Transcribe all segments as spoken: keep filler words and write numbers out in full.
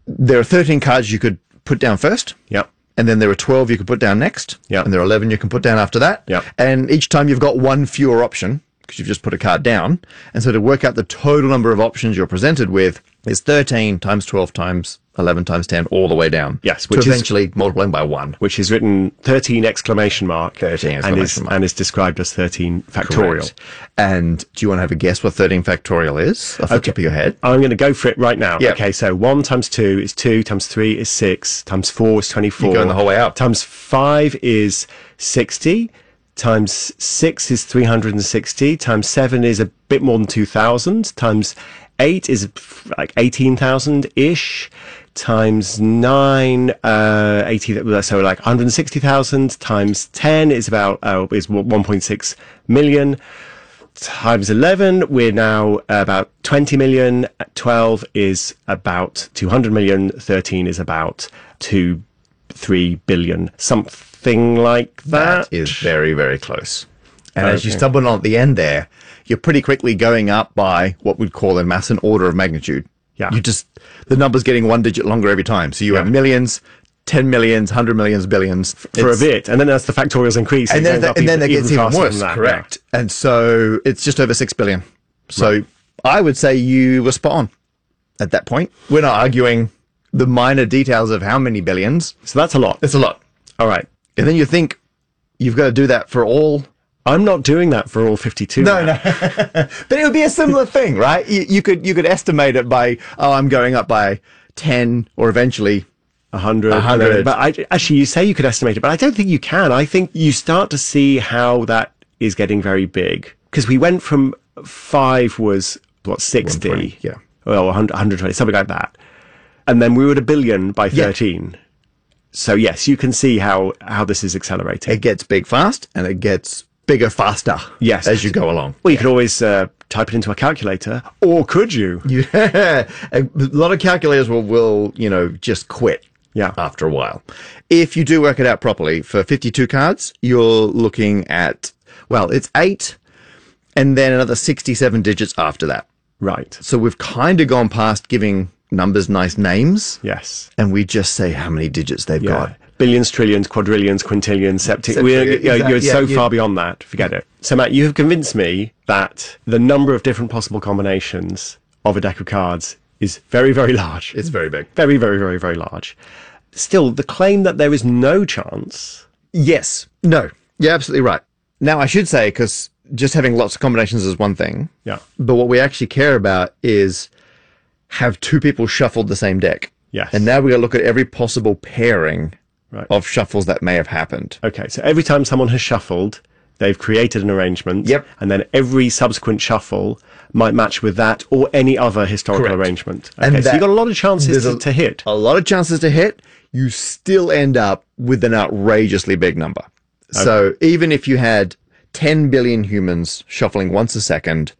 there are thirteen cards you could put down first. Yep. And then there are twelve you could put down next. Yep. And there are eleven you can put down after that. Yep. And each time you've got one fewer option because you've just put a card down. And so to work out the total number of options you're presented with is thirteen times twelve times eleven times ten all the way down. Yes, which which to is eventually multiplying by one. Which is written thirteen exclamation mark. thirteen and exclamation is, mark. And is described as thirteen factorial. Correct. And do you want to have a guess what thirteen factorial is off the top of your head? I'm going to go for it right now. Yep. Okay, so one times two is two, times three is six, times four is twenty-four. You're going the whole way up. Times five is sixty, times six is three hundred sixty, times seven is a bit more than two thousand, times eight is like eighteen thousand-ish, times nine, uh, eighty, so like one hundred sixty thousand, times ten is about, uh, is one point six million, times eleven, we're now about twenty million, twelve is about two hundred million, thirteen is about two, three billion, something like that. That is very, very close. And Okay. as you stumble on at the end there, you're pretty quickly going up by what we'd call in maths an order of magnitude. Yeah. You just, the number's getting one digit longer every time. So you Yeah. have millions, ten millions, hundred millions, billions. For It's- a bit, and then as the factorials increase, And it then, goes that, up and then that even, gets even faster worse, than that, correct. And so it's just over six billion. So I would say you were spot on at that point. We're not arguing the minor details of how many billions. yeah. So that's a lot. It's a lot. All right. And then you think you've got to do that for all. I'm not doing that for all fifty-two. No, now. no. But it would be a similar thing, right? You, you could you could estimate it by, oh, I'm going up by ten or eventually. A hundred. A hundred. But I, actually, you say you could estimate it, but I don't think you can. I think you start to see how that is getting very big. Because we went from five was, what, sixty? one twenty, yeah. Well, one hundred, one hundred twenty, something like that. And then we were at a billion by Yeah. thirteen. So, yes, you can see how, how this is accelerating. It gets big fast and it gets bigger faster Yes. as you go along. Well, you could always uh, type it into a calculator, or could you? Yeah. A lot of calculators will, will, you know, just quit. Yeah. After a while. If you do work it out properly, for fifty-two cards, you're looking at, well, it's eight and then another sixty-seven digits after that. Right. So we've kind of gone past giving numbers nice names. Yes. And we just say how many digits they've Yeah. got. Billions, trillions, quadrillions, quintillions, septi. Septi- We're, you know, exact- you're yeah, so you- far beyond that. Forget it. So, Matt, you have convinced me that the number of different possible combinations of a deck of cards is very, very large. It's very big. Very, very, very, very large. Still, the claim that there is no chance. Yes. No. You're absolutely right. Now, I should say, because just having lots of combinations is one thing. Yeah. But what we actually care about is have two people shuffled the same deck. Yes. And now we got to look at every possible pairing Right. of shuffles that may have happened. Okay, so every time someone has shuffled, they've created an arrangement. Yep. And then every subsequent shuffle might match with that or any other historical Correct. arrangement. Okay, And so that- you've got a lot of chances there's to, a- to hit. A lot of chances to hit. You still end up with an outrageously big number. So even if you had ten billion humans shuffling once a second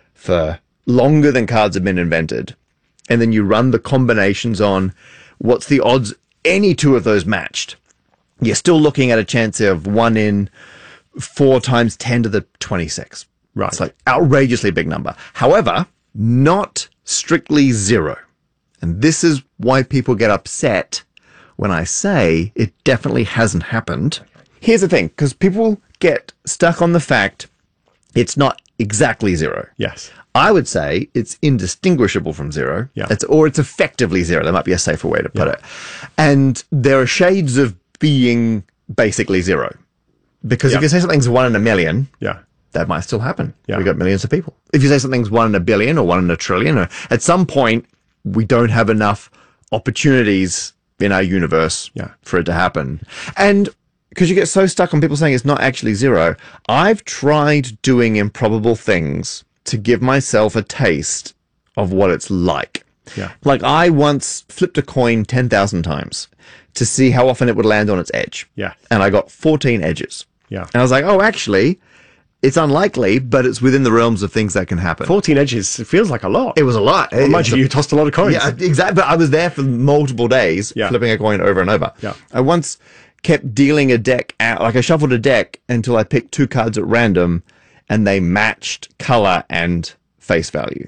for longer than cards have been invented, and then you run the combinations on what's the odds any two of those matched, you're still looking at a chance of one in four times ten to the twenty-six. Right. It's like outrageously big number. However, not strictly zero. And this is why people get upset when I say it definitely hasn't happened. Here's the thing, because people get stuck on the fact it's not exactly zero. Yes. I would say it's indistinguishable from zero. Yeah. It's, or it's effectively zero. That might be a safer way to put Yeah. it. And there are shades of being basically zero. Because Yeah. if you say something's one in a million, Yeah. that might still happen. Yeah. We've got millions of people. If you say something's one in a billion or one in a trillion, or at some point, we don't have enough opportunities in our universe Yeah. for it to happen. And because you get so stuck on people saying it's not actually zero, I've tried doing improbable things to give myself a taste of what it's like. Yeah. Like I once flipped a coin ten thousand times to see how often it would land on its edge. Yeah. And I got fourteen edges. Yeah. And I was like, oh, actually, it's unlikely, but it's within the realms of things that can happen. fourteen edges, it feels like a lot. It was a lot. Well, mind you, you tossed a lot of coins. Yeah, exactly. But I was there for multiple days, Yeah. flipping a coin over and over. Yeah. I once kept dealing a deck out, like I shuffled a deck until I picked two cards at random, and they matched color and face value. Yeah.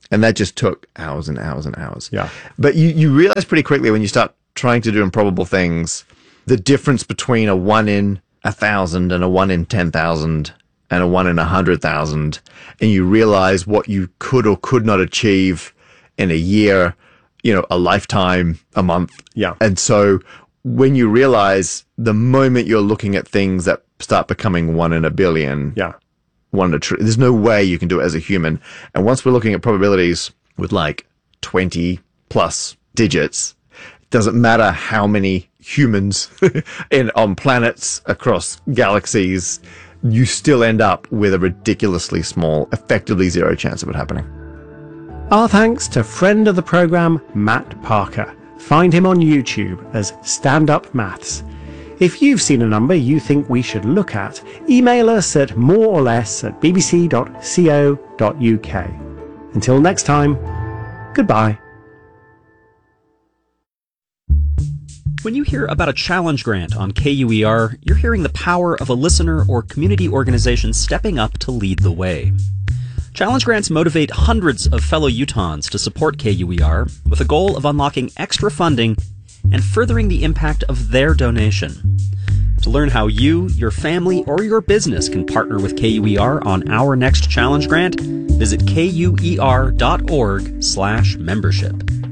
And that just took hours and hours and hours. Yeah. But you, you realize pretty quickly when you start trying to do improbable things, the difference between a one in a thousand and a one in ten thousand and a one in a hundred thousand. And you realize what you could or could not achieve in a year, you know, a lifetime, a month. Yeah. And so when you realize the moment you're looking at things that start becoming one in a billion, Yeah. one in a trillion, there's no way you can do it as a human. And once we're looking at probabilities with like twenty plus digits, it doesn't matter how many humans in on planets across galaxies, you still end up with a ridiculously small, effectively zero chance of it happening. Our thanks to friend of the program, Matt Parker. Find him on YouTube as Stand Up Maths. If you've seen a number you think we should look at, email us at more or less at b b c dot co dot u k. Until next time, goodbye. When you hear about a challenge grant on K U E R, you're hearing the power of a listener or community organization stepping up to lead the way. Challenge grants motivate hundreds of fellow Utahns to support K U E R with a goal of unlocking extra funding and furthering the impact of their donation. To learn how you, your family, or your business can partner with K U E R on our next challenge grant, visit kuer dot org slash membership.